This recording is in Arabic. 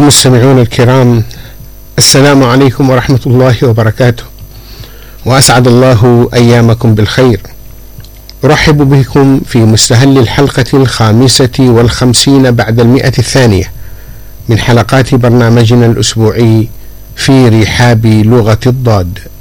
المستمعون الكرام، السلام عليكم ورحمة الله وبركاته، وأسعد الله أيامكم بالخير. أرحب بكم في مستهل الحلقة 55 بعد 100 من حلقات برنامجنا الأسبوعي في رحاب لغة الضاد.